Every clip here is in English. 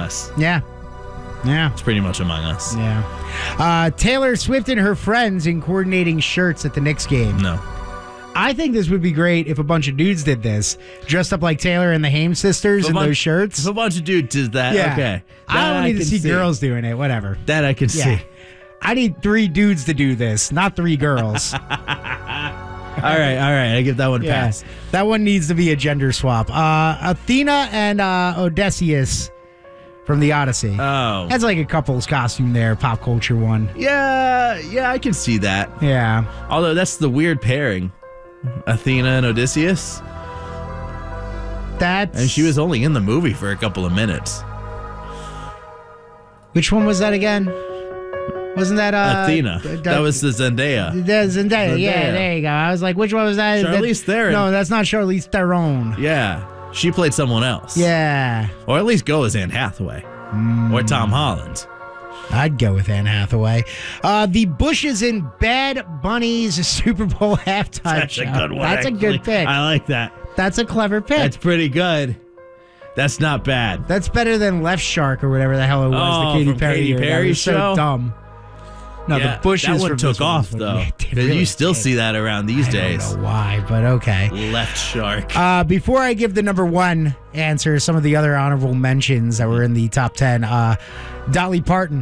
Us. Yeah. Yeah. It's pretty much Among Us. Yeah. Taylor Swift and her friends in coordinating shirts at the Knicks game. No. I think this would be great if a bunch of dudes did this, dressed up like Taylor and the Haim sisters in those shirts. If a bunch of dudes did that, Yeah. okay. I don't need to see girls doing it. Whatever. That I can see. I need 3 dudes to do this, not 3 girls. All right. I give that one a pass. That one needs to be a gender swap. Athena and Odysseus from the Odyssey. Oh. That's like a couple's costume there, pop culture one. Yeah, I can see that. Yeah. Although that's the weird pairing. Athena and Odysseus. And she was only in the movie for a couple of minutes. Which one was that again? Wasn't that Athena? That was the Zendaya. Zendaya. Yeah, there you go. I was like, which one was that? Charlize Theron. No, that's not Charlize Theron. Yeah, she played someone else. Yeah. Or at least go as Anne Hathaway. Or Tom Holland. I'd go with Anne Hathaway. The Bushes and Bad Bunnies Super Bowl halftime That's show. a good one. That's a good pick. I like that. That's a clever pick. That's pretty good. That's not bad. That's better than Left Shark or whatever the hell it was. Oh, the Katy from Perry, Katy year. Perry That was show? so dumb. No, Yeah, the Bushes that one from took this one off, was- though. Yeah, it Because really you still did. see that around these days. I don't know why, but okay. Left Shark. Before I give the number 1 answer, some of the other honorable mentions that were in the top 10. Dolly Parton.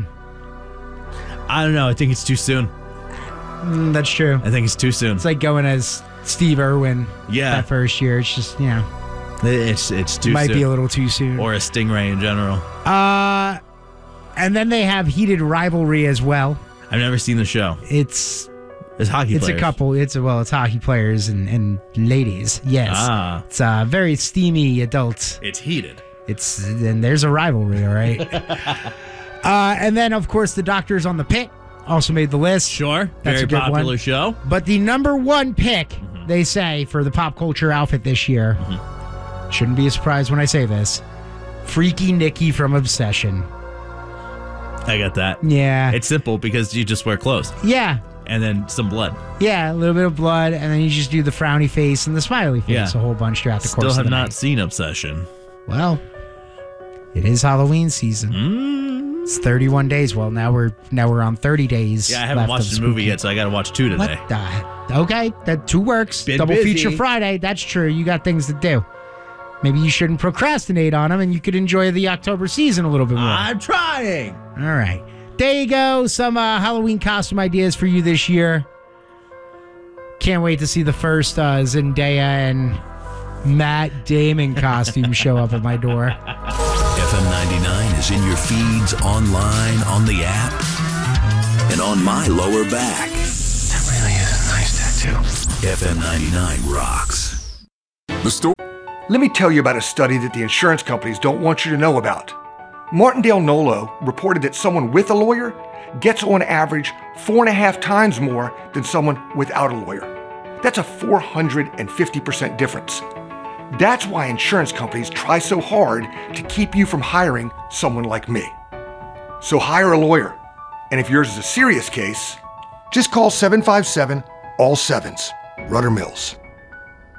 I don't know. I think it's too soon. That's true. I think it's too soon. It's like going as Steve Irwin that first year. It's just, It's too might soon. be a little too soon. Or a Stingray in general. And then they have Heated Rivalry as well. I've never seen the show. It's hockey It's players. a couple. It's hockey players and ladies. Yes. Ah. It's very steamy adult. It's heated. And there's a rivalry, all right. And then, of course, The Doctors on the Pit also made the list. Sure. That's Very a good popular one. show. But the number 1 pick, they say, for the pop culture outfit this year, shouldn't be a surprise when I say this, Freaky Nikki from Obsession. I got that. Yeah. It's simple because you just wear clothes. Yeah. And then some blood. Yeah, a little bit of blood, and then you just do the frowny face and the smiley face a whole bunch throughout the course Still of have the not night. seen Obsession. Well, it is Halloween season. It's 31 days. Well, now we're on 30 days. Yeah, I haven't left watched of the movie spooky. yet, so I got to watch 2 today. What the heck? Okay, that 2 works. Been Double busy. feature Friday. That's true. You got things to do. Maybe you shouldn't procrastinate on them, and you could enjoy the October season a little bit more. I'm trying. All right. There you go. Some Halloween costume ideas for you this year. Can't wait to see the first Zendaya and Matt Damon costume show up at my door. FM 99 is in your feeds, online, on the app, and on my lower back. That really is a nice tattoo. FM 99 rocks. The store. Let me tell you about a study that the insurance companies don't want you to know about. Martindale Nolo reported that someone with a lawyer gets on average 4.5 times more than someone without a lawyer. That's a 450% difference. That's why insurance companies try so hard to keep you from hiring someone like me. So hire a lawyer. And if yours is a serious case, just call 757 all sevens. Rudder Mills.